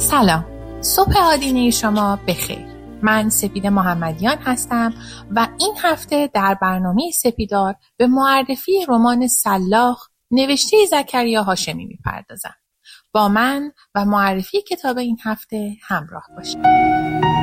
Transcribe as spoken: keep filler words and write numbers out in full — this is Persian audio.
سلام، صبح آدینه شما بخیر. من سپید محمدیان هستم و این هفته در برنامه سپیدار به معرفی رمان سلاخ نوشته زکریا هاشمی میپردازم. با من و معرفی کتاب این هفته همراه باشید.